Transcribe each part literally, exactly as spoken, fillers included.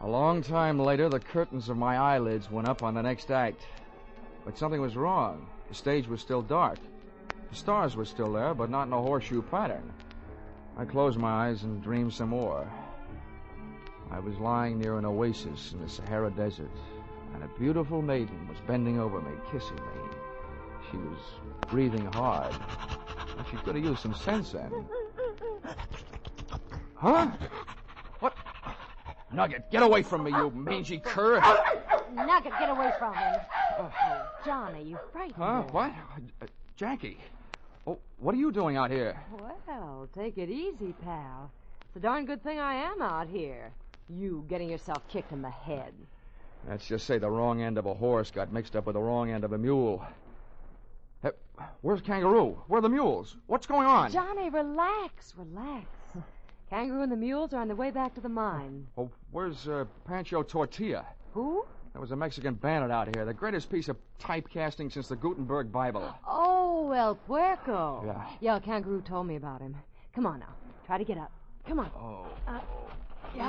A long time later, the curtains of my eyelids went up on the next act. But something was wrong. The stage was still dark. The stars were still there, but not in a horseshoe pattern. I closed my eyes and dreamed some more. I was lying near an oasis in the Sahara Desert, and a beautiful maiden was bending over me, kissing me. She was breathing hard. Well, she could have used some sense then. Huh? What? Nugget, get away from me, you mangy cur. Nugget, get away from him. Oh, Johnny, you frightened Huh? her. What? Uh, Jackie. Oh, what are you doing out here? Well, take it easy, pal. It's a darn good thing I am out here. You getting yourself kicked in the head. Let's just say the wrong end of a horse got mixed up with the wrong end of a mule. Hey, where's Kangaroo? Where are the mules? What's going on? Johnny, relax, relax. Kangaroo and the mules are on their way back to the mine. Oh, where's uh, Pancho Tortilla? Who? There was a Mexican bandit out here. The greatest piece of typecasting since the Gutenberg Bible. Oh, El Puerco. Yeah. Yeah, Kangaroo told me about him. Come on now. Try to get up. Come on. Oh. Uh, yeah.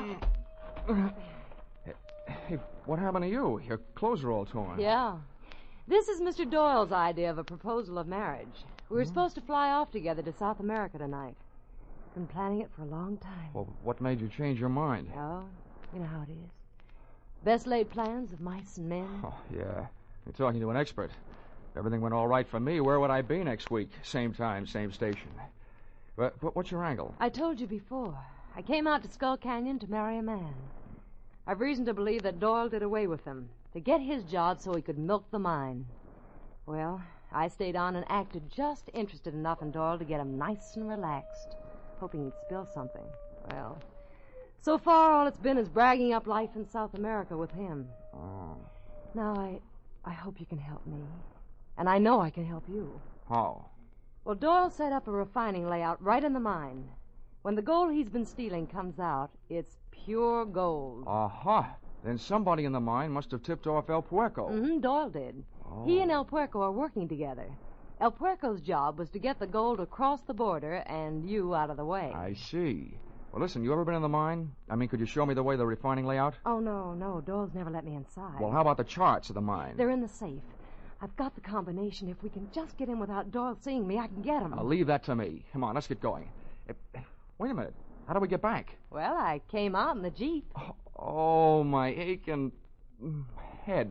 Hey, what happened to you? Your clothes are all torn. Yeah. This is Mister Doyle's idea of a proposal of marriage. We were hmm? supposed to fly off together to South America tonight. Been planning it for a long time. Well, what made you change your mind? Oh, you know how it is. Best laid plans of mice and men. Oh, yeah. You're talking to an expert. If everything went all right for me, where would I be next week? Same time, same station. But, but what's your angle? I told you before. I came out to Skull Canyon to marry a man. I've reason to believe that Doyle did away with him, to get his job so he could milk the mine. Well, I stayed on and acted just interested enough in Doyle to get him nice and relaxed, hoping he'd spill something. Well, so far all it's been is bragging up life in South America with him. Oh. Now, I, I hope you can help me. And I know I can help you. How? Well, Doyle set up a refining layout right in the mine. When the gold he's been stealing comes out, it's pure gold. Uh-huh. Then somebody in the mine must have tipped off El Puerco. Mm-hmm, Doyle did. Oh. He and El Puerco are working together. El Puerco's job was to get the gold across the border and you out of the way. I see. Well, listen, you ever been in the mine? I mean, could you show me the way of the refining layout? Oh, no, no. Doyle's never let me inside. Well, how about the charts of the mine? They're in the safe. I've got the combination. If we can just get in without Doyle seeing me, I can get him. Now, leave that to me. Come on, let's get going. Uh, wait a minute. How do we get back? Well, I came out in the Jeep. Oh, oh my aching head.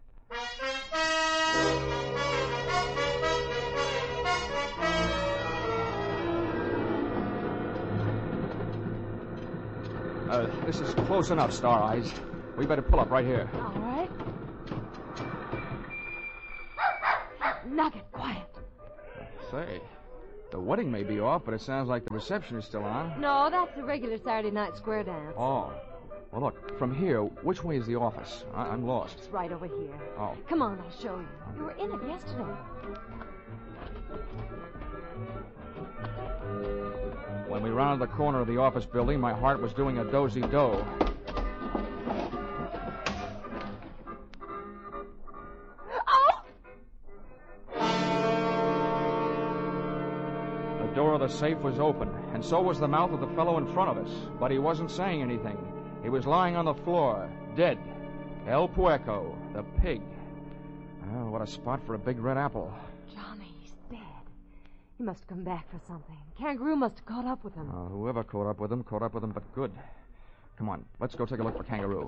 Uh, this is close enough, Star Eyes. We better pull up right here. All right. Nugget, quiet. Say, the wedding may be off, but it sounds like the reception is still on. No, that's the regular Saturday night square dance. Oh. Well, look, from here, which way is the office? I- I'm lost. It's right over here. Oh. Come on, I'll show you. You were in it yesterday. When we rounded the corner of the office building, my heart was doing a dozy-do. Oh! The door of the safe was open, and so was the mouth of the fellow in front of us. But he wasn't saying anything. He was lying on the floor, dead. El Puerco, the pig. Oh, what a spot for a big red apple. Johnny, he's dead. He must have come back for something. Kangaroo must have caught up with him. Uh, whoever caught up with him, caught up with him, but good. Come on, let's go take a look for Kangaroo.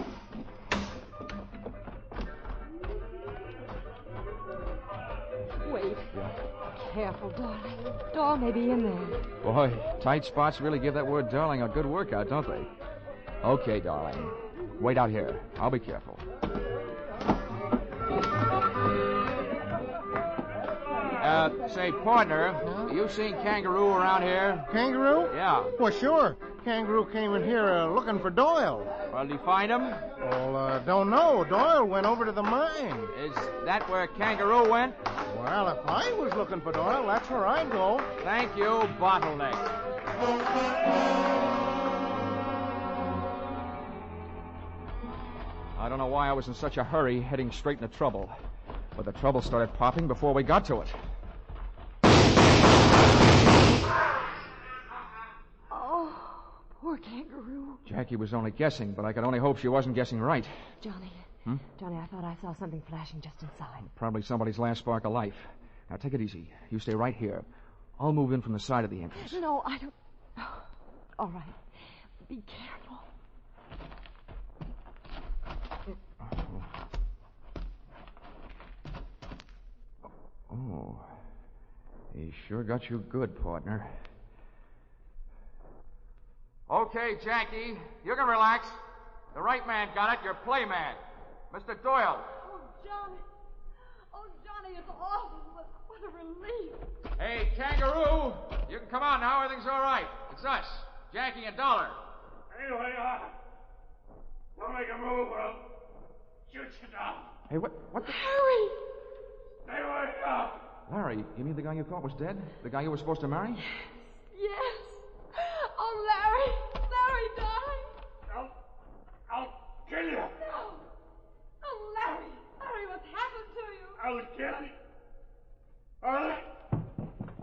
Wait. Yeah. Careful, darling. Doyle may be in there. Boy, tight spots really give that word darling a good workout, don't they? Okay, darling. Wait out here. I'll be careful. Uh, say, partner, huh? you seen Kangaroo around here? Kangaroo? Yeah. Well, sure. Kangaroo came in here uh, looking for Doyle. Well, did he find him? Well, uh, don't know. Doyle went over to the mine. Is that where Kangaroo went? Well, if I was looking for Doyle, that's where I'd go. Thank you, Bottleneck. I don't know why I was in such a hurry heading straight into trouble. But the trouble started popping before we got to it. Oh, poor Kangaroo. Jackie was only guessing, but I could only hope she wasn't guessing right. Johnny. Hmm? Johnny, I thought I saw something flashing just inside. Probably somebody's last spark of life. Now, take it easy. You stay right here. I'll move in from the side of the entrance. No, I don't... Oh, all right. Be careful. Oh. He sure got you good, partner. Okay, Jackie. You can relax. The right man got it. Your play man. Mister Doyle. Oh, Johnny. Oh, Johnny, it's awful. What, what a relief. Hey, Kangaroo. You can come out now. Everything's all right. It's us. Jackie and Dollar. Anyway, uh, don't make a move or I'll shoot you down. Hey, what? What the... Harry! Stay where you are. Larry, you mean the guy you thought was dead? The guy you were supposed to marry? Yes. Oh, Larry. Larry died. I'll, I'll kill you. No. Oh, Larry. Larry, what's happened to you? I'll kill you. All right.